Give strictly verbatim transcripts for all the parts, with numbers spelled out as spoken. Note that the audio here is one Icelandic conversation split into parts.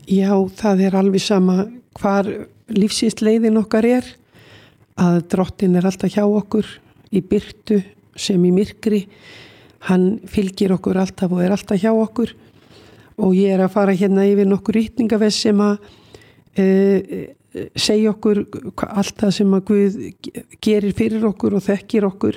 Já, það er alveg sama hvar lífsins leiðin okkar er, að Drottinn er alltaf hjá okkur í birtu sem í myrkri. Hann fylgir okkur alltaf og er alltaf hjá okkur, og ég er að fara hérna yfir nokkur ritningavers sem að e, segja okkur allt það sem að Guð gerir fyrir okkur og þekkir okkur,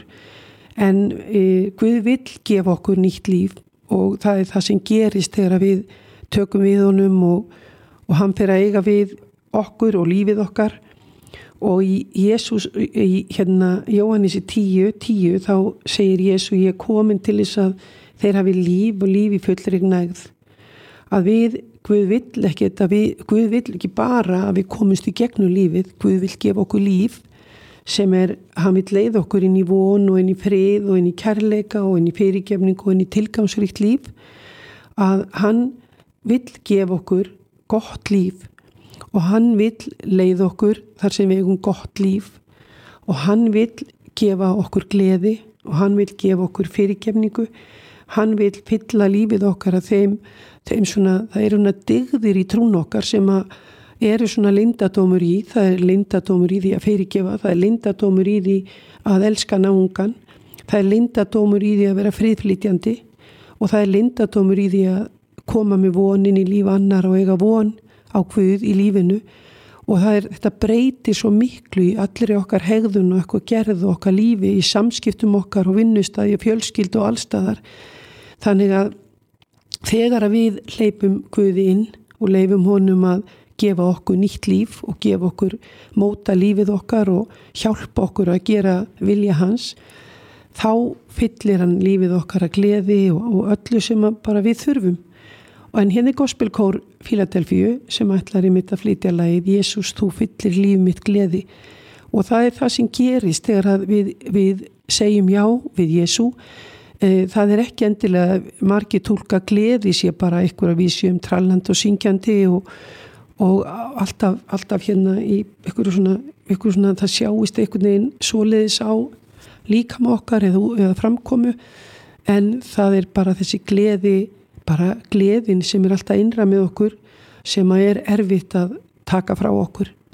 en e, Guð vill gefa okkur nýtt líf, og það er það sem gerist þegar við tökum við honum og, og hann fyrir að eiga við okkur og lífið okkar. Og í Jesús, í hérna Jóhannesi tíu, tíu, þá segir Jesú, ég er komin til þess að þeir hafi líf og líf í fullri gnægð. Að við, Guð vill ekki, að við, Guð vill ekki bara að við komumst í gegnum lífið, Guð vill gefa okkur líf sem er, hann vill leiða okkur inn í von og inn í frið og inn í kærleika og inn í fyrirgefning og inn í tilgangsríkt líf, að hann vill gefa okkur gott líf. Og hann vill leiða okkur þar sem við eigum gott líf, og hann vill gefa okkur gleði, og hann vill gefa okkur fyrirgefningu. Hann vill fylla lífið okkar að þeim, þeim svona, það eru svona dygðir í trún okkar sem að eru svona leyndardómur í, það er leyndardómur í því að fyrirgefa, það er leyndardómur í því að elska náungan, það er leyndardómur í því að vera friðflytjandi, og það er leyndardómur í því að koma með vonin í líf annar og eiga von á Guð í lífinu. Og það er, þetta breytir svo miklu í allri okkar hegðun og eitthvað gerð og okkar lífi, í samskiptum okkar og vinnustæði og fjölskyldu og allstaðar. Þannig að þegar að við hleypum Guði inn og leifum honum að gefa okkur nýtt líf og gefa okkur, móta lífið okkar og hjálpa okkur að gera vilja hans, þá fyllir hann lífið okkar að gleði og, og öllu sem bara við þurfum. En hérna er gospelkór Fíladelfíu sem ætlar í mitt að flytja lagið Jesús, þú fyllir líf mitt gleði. Og það er það sem gerist þegar við, við segjum já við Jesú. Það er ekki endilega margir túlka gleði sé bara einhverja vísjum trallandi og syngjandi og, og alltaf, alltaf hérna í einhverju svona, einhverju svona það sjáist einhvern veginn svoleiðis á líkama okkar eða, eða framkomu, en það er bara þessi gleði, bara gleðin sem er alltaf innra með okkur, sem er erfitt að taka frá okkur.